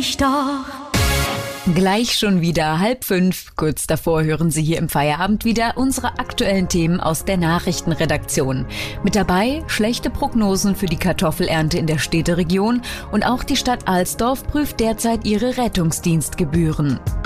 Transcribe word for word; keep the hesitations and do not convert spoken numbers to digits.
Doch. Gleich schon wieder halb fünf. Kurz davor hören Sie hier im Feierabend wieder unsere aktuellen Themen aus der Nachrichtenredaktion. Mit dabei schlechte Prognosen für die Kartoffelernte in der Städteregion und auch die Stadt Alsdorf prüft derzeit ihre Rettungsdienstgebühren.